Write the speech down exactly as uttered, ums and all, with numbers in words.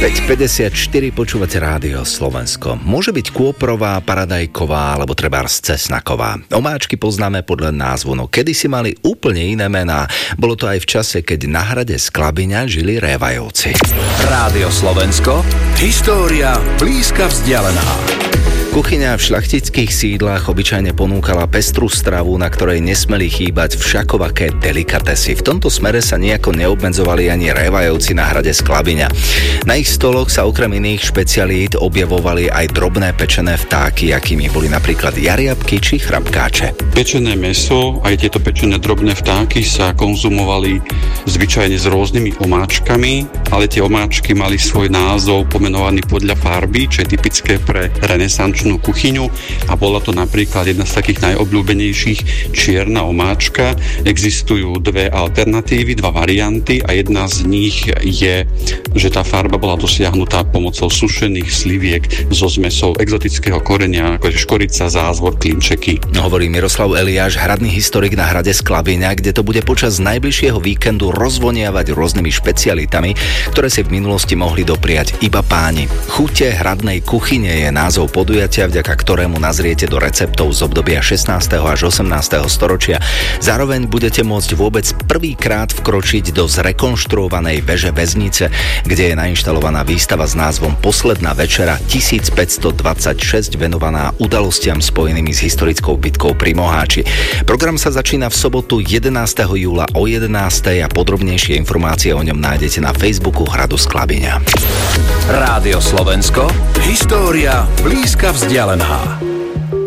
päť päťdesiatštyri, počúvate Rádio Slovensko. Môže byť kôprová, paradajková alebo trebárs cesnaková. Omáčky poznáme podľa názvu, no kedysi mali úplne iné mená. Bolo to aj v čase, keď na hrade Sklabyňa žili révajovci. Rádio Slovensko, história blízka vzdialená. Kuchyňa v šľachtických sídlach obyčajne ponúkala pestrú stravu, na ktorej nesmeli chýbať všakovaké delikatesy. V tomto smere sa nejako neobmedzovali ani révajovci na hrade Sklabyňa. Na ich stoloch sa okrem iných špecialít objavovali aj drobné pečené vtáky, akými boli napríklad jariabky či chrapkáče. Pečené mäso, aj tieto pečené drobné vtáky sa konzumovali zvyčajne s rôznymi omáčkami, ale tie omáčky mali svoj názov pomenovaný podľa farby, čo je typické pre renesančnú kuchyňu, a bola to napríklad jedna z takých najobľúbenejších čierna omáčka. Existujú dve alternatívy, dva varianty a jedna z nich je, že tá farba bola dosiahnutá pomocou sušených sliviek so zmesou exotického korenia, ako je škorica, zázvor, klinčeky. Hovorí Miroslav Eliáš, hradný historik na hrade Sklabyňa, kde to bude počas najbližšieho víkendu rozvoniavať rôznymi špecialitami, ktoré si v minulosti mohli dopriať iba páni. Chute hradnej kuchyne je názov podujatia, vďaka ktorému nazriete do receptov z obdobia šestnásteho až osemnásteho storočia. Zároveň budete môcť vôbec prvýkrát vkročiť do zrekonštruovanej veže väznice, kde je nainštalovaná výstava s názvom Posledná večera tisícpäťstodvadsaťšesť, venovaná udalostiam spojenými s historickou bitkou pri Moháči. Program sa začína v sobotu jedenásteho júla o jedenástej a podrobnejšie informácie o ňom nájdete na Facebooku hradu Sklabyňa. Rádio Slovensko, história blízka vzdialená.